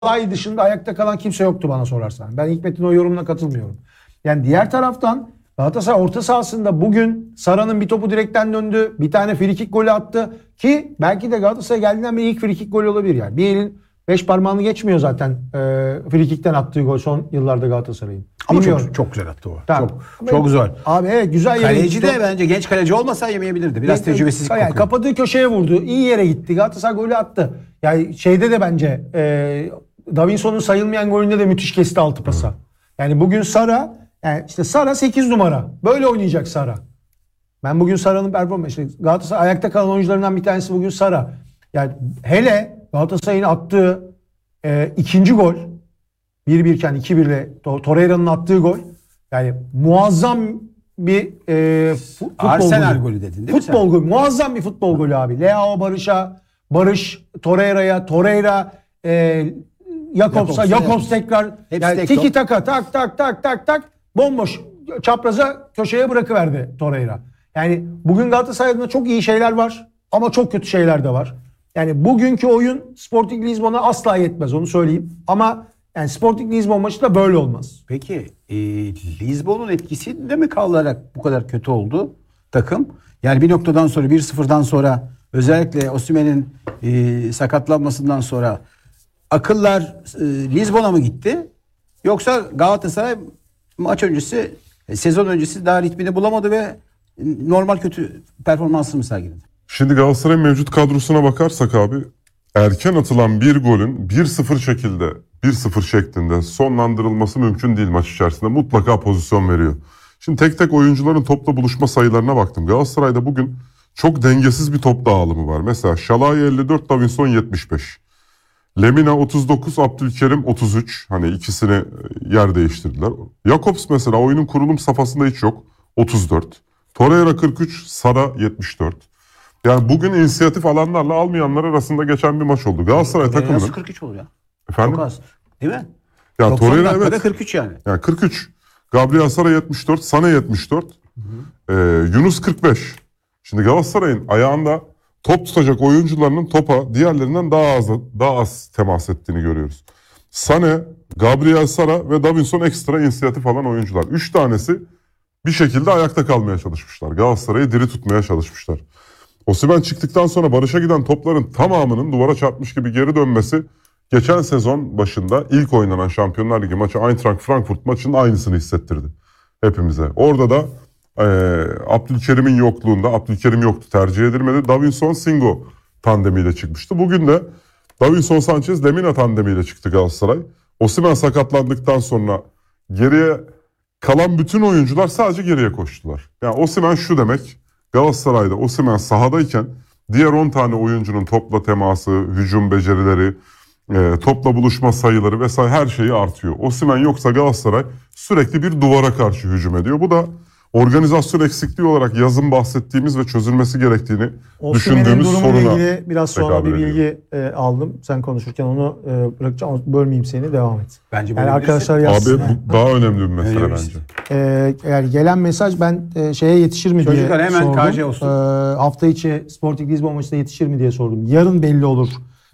Şalay dışında ayakta kalan kimse yoktu bana sorarsan. Ben Hikmet'in o yorumuna katılmıyorum. Yani diğer taraftan Galatasaray orta sahasında bugün Sara'nın bir topu direkten döndü. Bir tane frikik golü attı. Ki belki de Galatasaray geldiğinden beri ilk frikik golü olabilir yani. Bir elin 5 parmağını geçmiyor zaten frikikten attığı gol son yıllarda Galatasaray'ın. Ama çok güzel attı o. Tamam. Çok güzel. Abi evet, güzel yere Kaleci gitti. de bence genç kaleci olmasa yemeyebilirdi. Biraz tecrübesizlik yani kokuyor. kapadığı köşeye vurdu. İyi yere gitti. Galatasaray golü attı. Yani şeyde de bence Davinson'un sayılmayan golünde de müthiş kesti altı pasa. Yani bugün Sara, yani işte Sara 8 numara. Böyle oynayacak Sara. Ben bugün Sara'nın performansı, işte Galatasaray ayakta kalan oyuncularından bir tanesi bugün Sara. Yani hele Galatasaray'ın attığı ikinci gol 1-1 iken 2-1 ile Torreira'nın attığı gol, yani muazzam bir futbol Arsenal golü. golü dedin değil mi Futbol golü. Muazzam bir futbol golü abi. Leao Barış'a, Barış Torreira'ya, Torreira Jakobs'a, Jakobs tekrar yani tiki taka tak tak tak tak tak bomboş çapraza köşeye bırakıverdi Torreira. Yani bugün Galatasaray'da çok iyi şeyler var ama çok kötü şeyler de var. Yani bugünkü oyun Sporting Lisbon'a asla yetmez, onu söyleyeyim. Ama yani Sporting Lisbon maçı da böyle olmaz. Peki Lisbon'un etkisinde mi kalarak bu kadar kötü oldu takım? Yani bir noktadan sonra 1-0'dan sonra özellikle Osimhen'in sakatlanmasından sonra akıllar Lisbon'a mı gitti? Yoksa Galatasaray maç öncesi, sezon öncesi daha ritmini bulamadı ve normal kötü performansını mı sergiledi? Şimdi Galatasaray'ın mevcut kadrosuna bakarsak abi, erken atılan bir golün 1-0 şekilde 1-0 şeklinde sonlandırılması mümkün değil maç içerisinde. Mutlaka pozisyon veriyor. Şimdi tek tek oyuncuların topla buluşma sayılarına baktım. Galatasaray'da bugün çok dengesiz bir top dağılımı var. Mesela Şalay 54, Davinson 75. Lemina 39, Abdülkerim 33. Hani ikisini yer değiştirdiler. Jakobs mesela oyunun kurulum safhasında hiç yok. 34. Torreira 43, Sara 74. Yani bugün inisiyatif alanlarla almayanlar arasında geçen bir maç oldu. Galatasaray takımının... Nasıl 43 olur ya? Efendim? Çok az. Değil mi? Ya Torreira evet. 43 yani. Yani 43. Gabriel Sara 74, Sané 74. Yunus 45. Şimdi Galatasaray'ın ayağında top tutacak oyuncularının topa diğerlerinden daha az temas ettiğini görüyoruz. Sané, Gabriel Sara ve Davinson ekstra inisiyatif alan oyuncular. 3 tanesi bir şekilde ayakta kalmaya çalışmışlar. Galatasaray'ı diri tutmaya çalışmışlar. Osimhen çıktıktan sonra Barış'a giden topların tamamının duvara çarpmış gibi geri dönmesi geçen sezon başında ilk oynanan Şampiyonlar Ligi maçı Eintracht Frankfurt maçının aynısını hissettirdi hepimize. Orada da Abdülkerim'in yokluğunda, Abdülkerim yoktu, tercih edilmedi. Davinson Singo tandemiyle çıkmıştı. Bugün de Davinson Sanchez Lemina tandemiyle çıktı Galatasaray. Osimhen sakatlandıktan sonra geriye kalan bütün oyuncular sadece geriye koştular. Yani Osimhen şu demek: Galatasaray'da Osimhen sahadayken diğer 10 tane oyuncunun topla teması, hücum becerileri, topla buluşma sayıları vesaire her şeyi artıyor. Osimhen yoksa Galatasaray sürekli bir duvara karşı hücum ediyor. Bu da organizasyon eksikliği olarak yazın bahsettiğimiz ve çözülmesi gerektiğini düşündüğümüz soruna ilgili biraz sonra bir bilgi aldım. Sen konuşurken onu bırakacağım ama bölmeyeyim seni, devam et. Bence yani arkadaşlar yazsın. Abi bu daha önemli bir mesele bence. Yani gelen mesaj, ben şeye yetişir mi Çocuklar diye hemen sordum. KC olsun. Hafta içi Sporting Lisbon maçında yetişir mi diye sordum. Yarın belli olur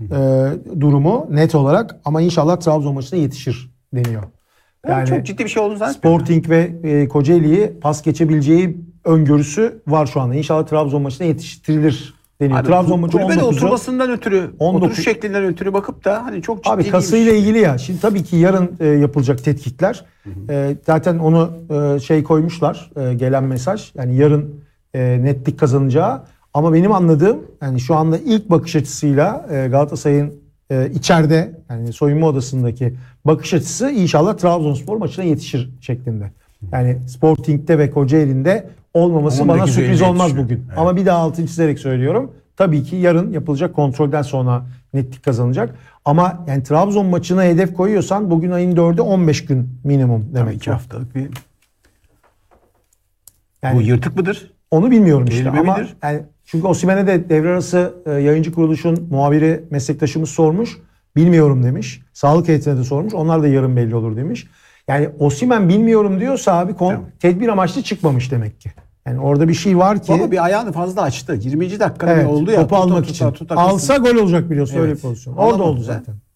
durumu net olarak, ama inşallah Trabzon maçında yetişir deniyor. Yani çok ciddi bir şey olduğunu zannetmiyorum. Sporting ve Kocaeli'yi pas geçebileceği öngörüsü var şu anda. İnşallah Trabzon maçına yetiştirilir deniyor. Abi, Trabzon maçı 19'u. oturmasından ötürü, 19. oturuş şeklinden ötürü bakıp da hani çok ciddi Abi kasıyla ilgili ya. Şimdi tabii ki yarın yapılacak tetkikler. Zaten onu koymuşlar, gelen mesaj. Yani yarın netlik kazanacağı. Ama benim anladığım, yani şu anda ilk bakış açısıyla Galatasaray'ın içeride, yani soyunma odasındaki bakış açısı inşallah Trabzonspor maçına yetişir şeklinde. Yani Sporting'de ve Kocaeli'nde olmaması bana sürpriz olmaz bugün. Evet. Ama bir daha altını çizerek söylüyorum. Tabii ki yarın yapılacak kontrolden sonra netlik kazanacak. Ama yani Trabzon maçına hedef koyuyorsan bugün ayın 4'ü 15 gün minimum demek. 2 haftalık bir... Yani, bu yırtık mıdır? Onu bilmiyorum işte ama yani, çünkü Osimhen'e de devre arası yayıncı kuruluşun muhabiri meslektaşımız sormuş. Bilmiyorum demiş. Sağlık heyetine de sormuş. Onlar da yarın belli olur demiş. Yani Osimhen bilmiyorum diyorsa abi tedbir amaçlı çıkmamış demek ki. Yani orada bir şey var ki. Baba bir ayağını fazla açtı. 20. dakikada oldu ya. Topu almak için. Alsa gol olacak biliyorsun, öyle bir pozisyon. Orada oldu zaten.